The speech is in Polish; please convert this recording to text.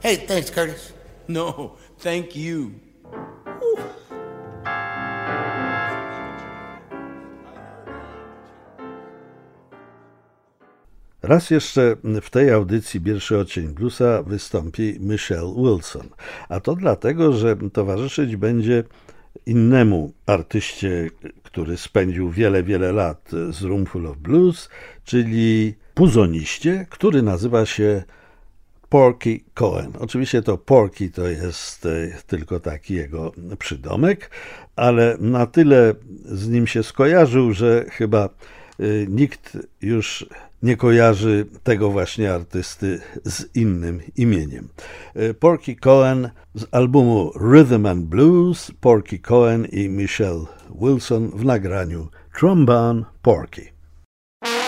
Hey, thanks, Curtis. No, thank you. Raz jeszcze w tej audycji Pierwszy Odcień Bluesa wystąpi Michelle Wilson, a to dlatego, że towarzyszyć będzie innemu artyście, który spędził wiele lat z Roomful of Blues, czyli puzoniście, który nazywa się Porky Cohen. Oczywiście to Porky to jest tylko taki jego przydomek, ale na tyle z nim się skojarzył, że chyba nikt już nie kojarzy tego właśnie artysty z innym imieniem. Porky Cohen z albumu Rhythm and Blues, Porky Cohen i Michelle Wilson w nagraniu Trombone Porky.